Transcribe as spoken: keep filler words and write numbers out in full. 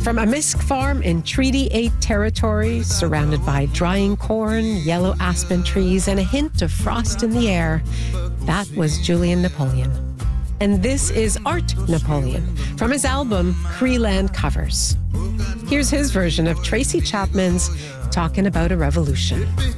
From a Misk farm in Treaty eight territory, surrounded by drying corn, yellow aspen trees, and a hint of frost in the air, that was Julian Napoleon. And this is Art Napoleon from his album Creeland Covers. Here's his version of Tracy Chapman's Talking About a Revolution.